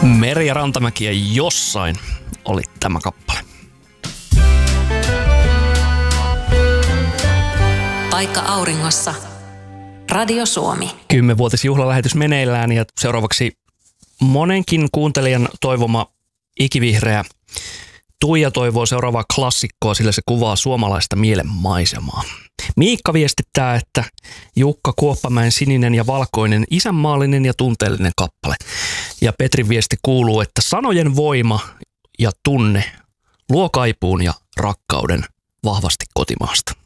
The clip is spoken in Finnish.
Merja Rantamäki ja Jossain oli tämä kappale. Paikka auringossa. Radio Suomi. 10-vuotisjuhlalähetys meneillään ja seuraavaksi monenkin kuuntelijan toivoma ikivihreä. Tuija toivoo seuraavaa klassikkoa, sillä se kuvaa suomalaista mielenmaisemaa. Miikka viestittää, että Jukka Kuoppamäen Sininen ja valkoinen, isänmaallinen ja tunteellinen kappale. Ja Petrin viesti kuuluu, että sanojen voima ja tunne luo kaipuun ja rakkauden vahvasti kotimaasta.